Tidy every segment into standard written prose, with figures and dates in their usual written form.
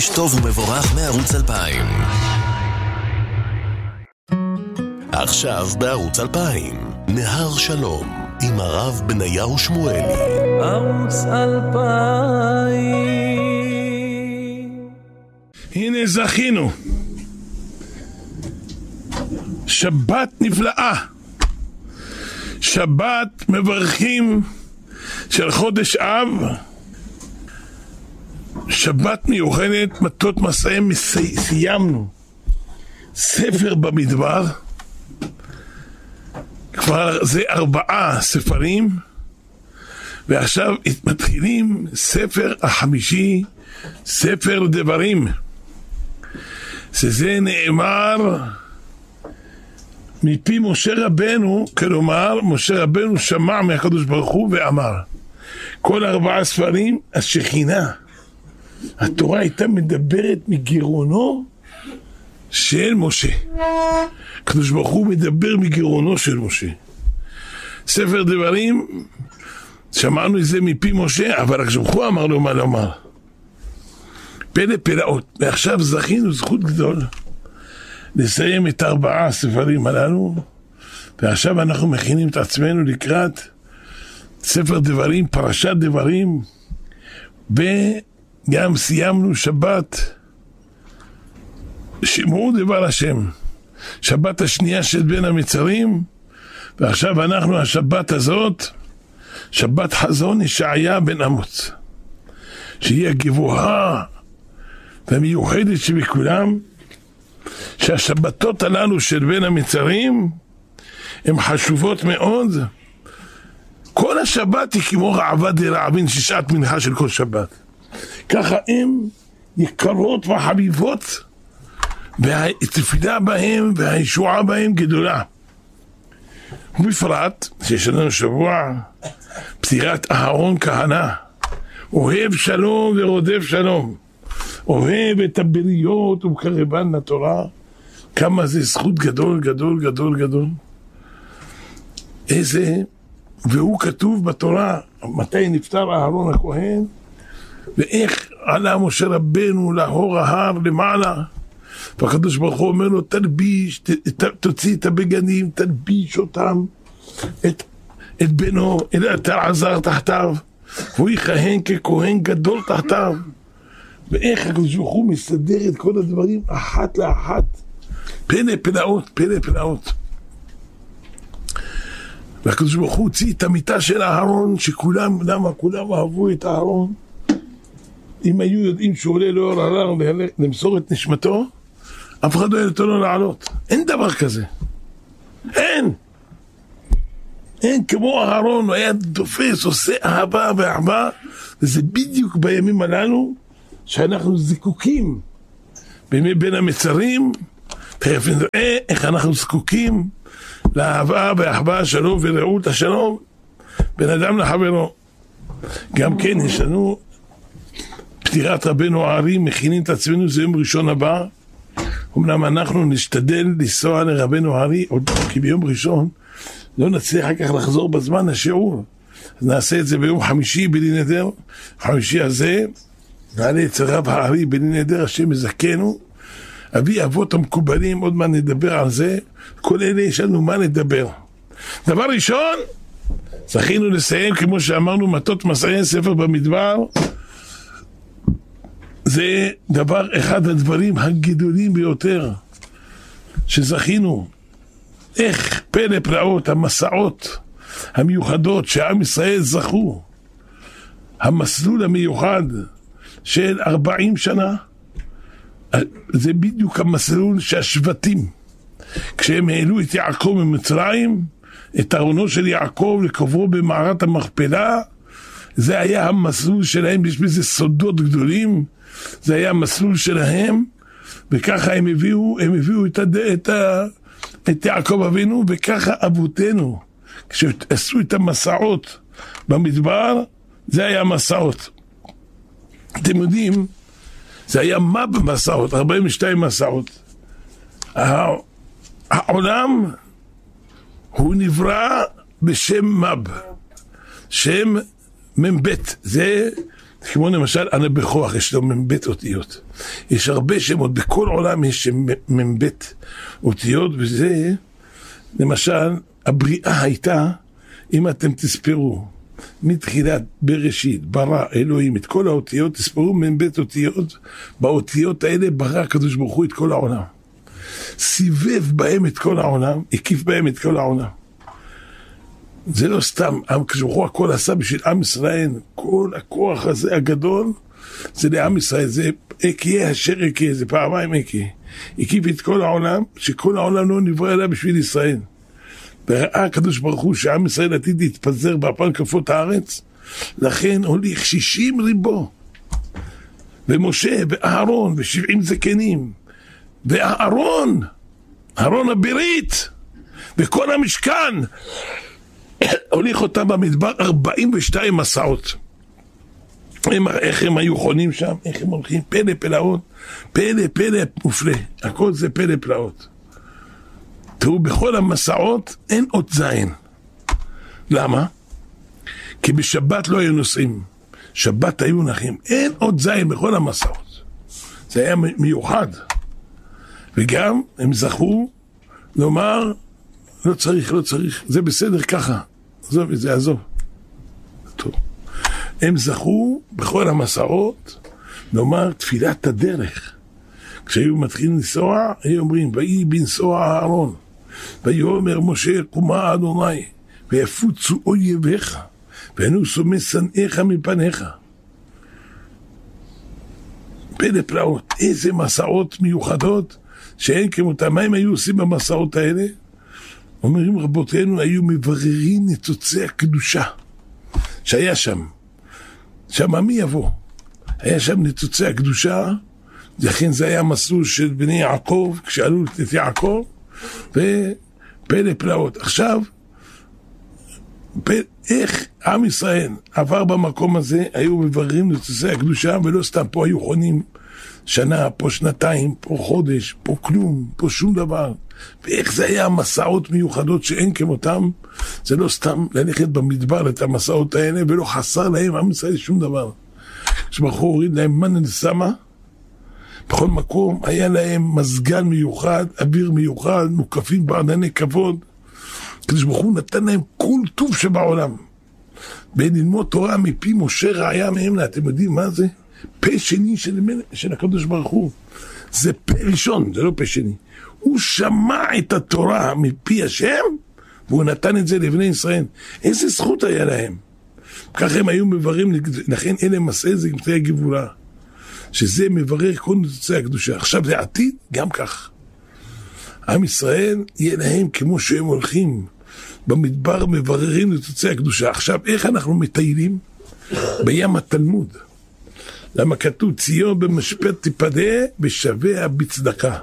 טוב ומבורך מערוץ 2000. עכשיו בערוץ 2000, נהר שלום עם הרב בניהו שמואלי. ערוץ 2000. הנה זכינו, שבת נפלאה, שבת מברכים של חודש אב, שבת מיוחדת, מטות מסעים. סיימנו ספר במדבר, כבר זה 4 ספרים, ועכשיו מתחילים ספר החמישי, ספר דברים, שזה נאמר מפי משה רבנו, כלומר משה רבנו שמע מהקדוש ברוך הוא ואמר, כל 4 ספרים השכינה, התורה הייתה מדברת מגירונו של משה. הקדוש ברוך הוא מדבר מגירונו של משה. ספר דברים, שמענו את זה מפי משה, אבל הקדוש ברוך הוא אמר לו מה לומר. פלא פלאות. ועכשיו זכינו זכות גדול לסיים את 4 הספרים הללו, ועכשיו אנחנו מכינים את עצמנו לקראת ספר דברים, פרשת דברים, וגם סיימנו שבת שמעו דבר השם, שבת השנייה של בין המצרים, ועכשיו אנחנו השבת הזאת, שבת חזון ישעיה בן אמוץ, שהיא הגבוהה והמיוחדת שבכולם, שהשבתות הללו של בין המצרים הן חשובות מאוד. כל השבת היא כמו רעבה דרעבין, ששעת מנחה של כל שבת, ככה הן יקרות וחביבות, והתפילה בהם והישועה בהם גדולה. ובפרט שיש לנו שבוע פטירת אהרון כהנא, אוהב שלום ורודף שלום, אוהב את הבריות ומקרבן לתורה. כמה זה זכות גדול גדול גדול גדול. איזה, והוא כתוב בתורה מתי נפטר אהרון הכהן, ואיך עלה משה רבנו להור ההר למעלה, והקדוש ברוך הוא אומר לו, תלביש, תוציא את הבגדים, תלביש אותם, את בנו, את אלעזר תחתיו, והוא יכהן ככהן גדול תחתיו. ואיך הקדוש ברוך הוא מסדר את כל הדברים אחת לאחת. פלא פלאות, פלא פלאות. והקדוש ברוך הוא הוציא את המיטה של אהרון, שכולם, למה כולם אהבו את אהרון? אם היו יודעים שהוא עולה לאור ההר למסור את נשמתו, אף אחד לא היה נותן לו לעלות. אין דבר כזה. אין כמו אהרון, הוא היה דופס, עושה אהבה ואהבה, וזה בדיוק בימים הללו שאנחנו זקוקים בימי בין המצרים. תכף נראה איך אנחנו זקוקים לאהבה ואהבה, שלום ורעות השלום בין אדם לחברו. גם כן יש לנו פטירת רבנו הארי, מכינים את עצמנו, זה יום ראשון הבא. אמנם אנחנו נשתדל לנסוע לרבנו הארי, כי ביום ראשון לא נצליח אחר כך לחזור בזמן השיעור, אז נעשה את זה ביום חמישי בלי נדר. חמישי הזה נעלה אצל רב הארי בלי נדר, השם יזכנו, אבי אבות המקובלים, עוד מה נדבר על זה. כל אלה יש לנו מה נדבר. דבר ראשון, זכינו לסיים כמו שאמרנו מטות מסעי ספר במדבר. זה דבר, אחד הדברים הגדולים ביותר שזכינו. איך פלא פלאות, המסעות המיוחדות שעם ישראל זכו, המסלול המיוחד של 40 שנה, זה בדיוק המסלול שהשבטים, כשהם העלו את יעקב ממצרים, את ארונו של יעקב לקברו במערת המכפלה, זה היה המסלול שלהם. יש בזה סודות גדולים, זה היה המסלול שלהם, וככה הם הביאו את יעקב אבינו, וככה אבותינו כשעשו את המסעות במדבר, זה היה מסעות. אתם יודעים, זה היה מה במסעות, 42 מסעות. העולם הוא נברא בשם מב, שם מבית, זה כמו למשל, אנה בכוח, יש לו מבית אותיות. יש הרבה שמות, בכל עולם יש מבית אותיות, וזה, למשל, הבריאה הייתה, אם אתם תספרו, מתחילת בראשית, ברא אלוהים, את כל האותיות, תספרו מבית אותיות, באותיות האלה ברא הקדוש ברוך הוא את כל העולם. סיבב בהם את כל העולם, הקיף בהם את כל העולם. זה לא סתם, הקדוש ברוך הוא הכל עשה בשביל עם ישראל, כל הכוח הזה הגדול, זה לעם ישראל, זה אקיה אשר אקיה, זה פעמיים אקיה. הקיף את כל העולם, שכל העולם לא נברא אלא בשביל ישראל. וראה הקדוש ברוך הוא שעם ישראל עתיד להתפזר באפן כפות הארץ, לכן הוליך 60 ריבו, ומשה ואהרון ו70 זקנים, ואהרון, אהרון הברית, וכל המשכן, הוליך אותם במדבר 42 מסעות. איך הם היו חונים שם, איך הם הולכים, פלא פלאות, פלא מופלא, הכל זה פלא פלאות. תראו, בכל המסעות אין אות זין. למה? כי בשבת לא היו נוסעים, שבת היו נחים, אין אות זין בכל המסעות. זה היה מיוחד. וגם הם זכו לומר, לא צריך, זה בסדר ככה, עזוב את זה, עזוב. טוב. הם זכו בכל המסעות לומר תפילת הדרך. כשהיו מתחילים לנסוע, היו אומרים, ויהי בנסוע אהרון, ויאמר משה קומה אדוני, ויפוצו אויביך, וינוסו משנאיך מפניך. פלא פלאות, איזה מסעות מיוחדות, שאין כמותם. מה הם היו עושים במסעות האלה? אומרים רבותינו, היו מבררים ניצוצי הקדושה שהיה שם. שם מי יבוא? היה שם ניצוצי הקדושה, לכן זה היה מסלול של בני יעקב, כשאלו את יעקב, ופלא פלאות. עכשיו, איך עם ישראל עבר במקום הזה, היו מבררים ניצוצי הקדושה, ולא סתם פה היו חונים שנה, פה שנתיים, פה חודש, פה כלום, פה שום דבר. ואיך זה היה מסעות מיוחדות שאין כמותם, זה לא סתם ללכת במדבר את המסעות האלה, ולא חסר להם עם ישראל שום דבר. כשבחור הוריד להם מן סמה, בכל מקום היה להם מזגן מיוחד, אוויר מיוחד, מוקפים בענני כבוד. הקדוש ברוך הוא נתן להם כל טוב שבעולם. וללמוד תורה מפי משה רעיה מהמנה, אתם יודעים מה זה? פה שני של הקדוש ברוך הוא. זה פה ראשון, זה לא פה שני. הוא שמע את התורה מפי השם, והוא נתן את זה לבני ישראל. איזה זכות היה להם? ככה הם היו מבררים, לכן אלה מסעי זה כמתי הגבולה. שזה מברר כל ניצוצי הקדושה. עכשיו זה עתיד, גם כך. עם ישראל יהיה להם כמו שהם הולכים במדבר מבררים ניצוצי הקדושה. עכשיו, איך אנחנו מטיילים? בים התלמוד. למה כתוב ציון במשפט תיפדה ושווה בצדקה.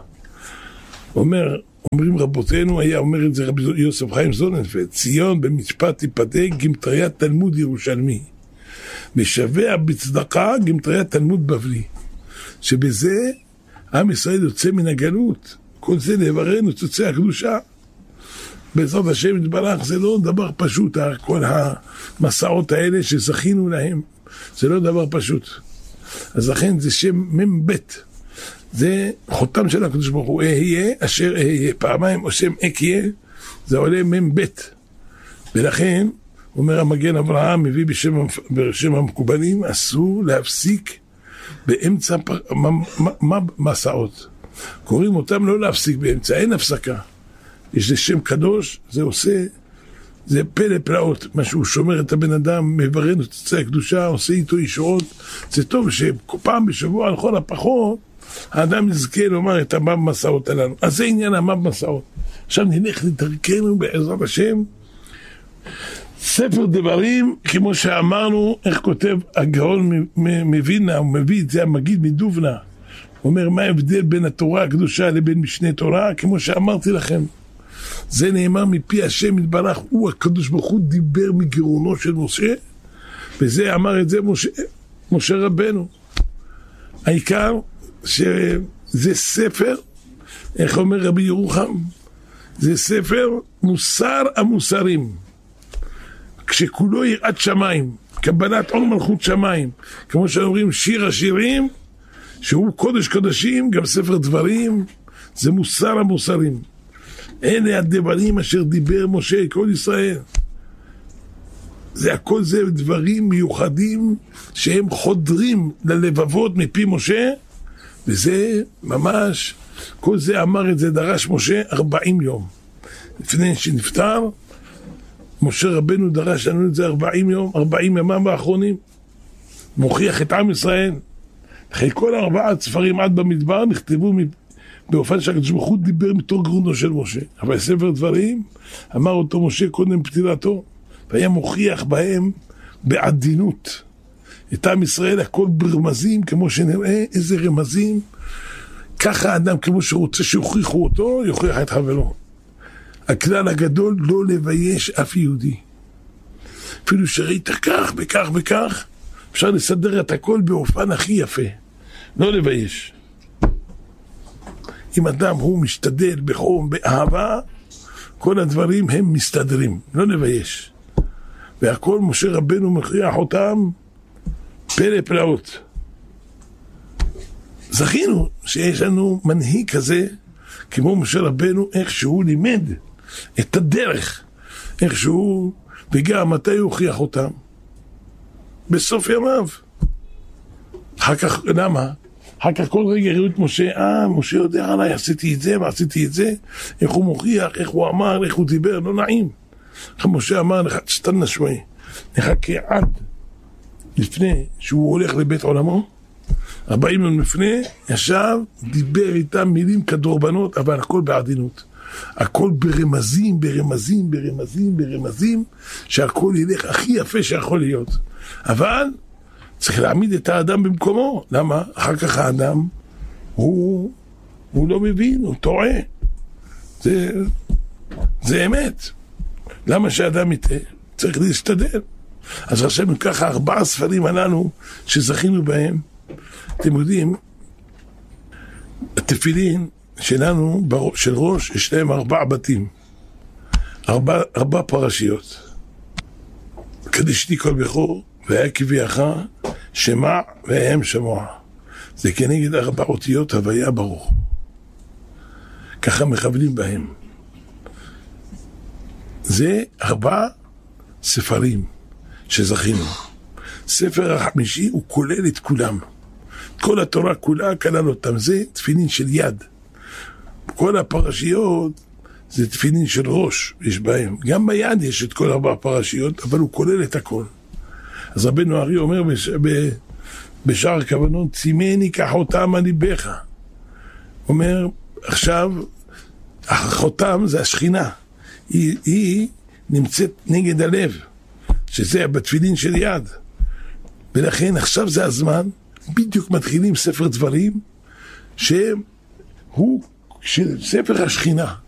אומרים רבותינו, היה אומר את זה רבי יוסף חיים זוננפלד, ציון במשפט תיפדה גמטריית תלמוד ירושלמי. ושווה בצדקה גמטריית תלמוד בבלי. שבזה עם ישראל יוצא מן הגלות. כל זה לברר ניצוצי הקדושה. בעזרת השם יתברך, זה לא דבר פשוט, כל המסעות האלה שזכינו להם. זה לא דבר פשוט. אז לכן זה שם מבית. זה חותם של הקדוש ברוך הוא, אהיה אשר אהיה. פעמיים או שם אקיה, זה עולה מבית. ולכן, אומר המגן אברהם, מביא בשם המקובלים, אסור להפסיק באמצע מסעות. קוראים אותם לא להפסיק באמצע, אין הפסקה. יש לשם קדוש, זה עושה, זה פלא פלאות, מה שהוא שומר את הבן אדם, מברר ניצוצי הקדושה, עושה איתו ישועות. זה טוב שפעם בשבוע לכל הפחות, האדם יזכה לומר את המב מסעות עלינו. אז זה עניין המב מסעות. עכשיו נלך לדרכנו בעזרת השם, ספר דברים, כמו שאמרנו, איך כותב הגאון מווילנה, הוא מביא את זה המגיד מדובנה, הוא אומר מה ההבדל בין התורה הקדושה לבין משנה תורה, כמו שאמרתי לכם, זה נאמר מפי השם יתברך, הוא הקדוש ברוך הוא דיבר מגרונו של משה, וזה אמר את זה משה רבנו. העיקר שזה ספר, איך אומר רבי ירוחם, זה ספר מוסר המוסרים, כשכולו יראת שמיים, קבלת עול מלכות שמיים. כמו שאומרים שיר השירים, שהוא קודש קודשים, גם ספר דברים, זה מוסר המוסרים. אלה הדברים אשר דיבר משה, כל ישראל. זה הכל זה דברים מיוחדים שהם חודרים ללבבות מפי משה, וזה ממש, כל זה אמר את זה, דרש משה 40 יום. לפני שנפטר, משה רבנו דרש לנו את זה 40 יום, 40 ימים האחרונים. מוכיח את עם ישראל. אחרי כל 4 ספרים עד במדבר נכתבו באופן שהקדוש ברוך הוא דיבר מתוך גרונו של משה. אבל ספר דברים אמר אותו משה קודם פטילתו, והיה מוכיח בהם בעדינות. את עם ישראל הכל ברמזים, כמו שנראה איזה רמזים, ככה האדם כמו שרוצה שיוכיחו אותו, יוכיח את חברו. הכלל הגדול לא לבייש אף יהודי. אפילו שראית כך וכך וכך, אפשר לסדר את הכל באופן הכי יפה. לא לבייש. אם אדם הוא משתדל בחום, באהבה, כל הדברים הם מסתדרים. לא לבייש. והכל משה רבנו מכריח אותם פלא פלאות. זכינו שיש לנו מנהיג כזה, כמו משה רבנו, איך שהוא לימד את הדרך, איך שהוא, וגם מתי הוא הוכיח אותם? בסוף ימיו. אחר כך, למה? אחר כך כל רגע ראו את משה, משה יודע עליי, עשיתי את זה ועשיתי את זה, איך הוא מוכיח, איך הוא אמר, איך הוא דיבר, לא נעים. איך משה אמר לך, תשתנה שווי, נחכה עד לפני שהוא הולך לבית עולמו, 40 יום לפני, ישב, דיבר איתם מילים כדורבנות, אבל הכל בעדינות. הכל ברמזים, ברמזים, ברמזים, ברמזים, שהכל ילך הכי יפה שיכול להיות. אבל צריך להעמיד את האדם במקומו. למה? אחר כך האדם הוא לא מבין, הוא טועה. זה אמת. למה שהאדם יטעה? צריך להשתדל. אז רשמנו ככה 4 ספרים הללו שזכינו בהם. אתם יודעים, התפילין שלנו, של ראש, יש להם 4 בתים. 4 פרשיות. קדשתי כל בכור, והיה כביאך, שמע והם שמוע. זה כנגד 4 אותיות הוויה ברוך. ככה מכוונים בהם. זה 4 ספרים שזכינו. ספר החמישי הוא כולל את כולם. כל התורה כולה כלל אותם. זה תפילין של יד. כל הפרשיות זה תפילין של ראש, יש בהם. גם ביד יש את כל 4 פרשיות, אבל הוא כולל את הכל. אז רבנו ארי אומר בשער כוונות, צימני כחותם על ליבך. אומר, עכשיו, החותם זה השכינה. היא נמצאת נגד הלב, שזה בתפילין של יד. ולכן עכשיו זה הזמן, בדיוק מתחילים ספר דברים, שהוא ספר השכינה.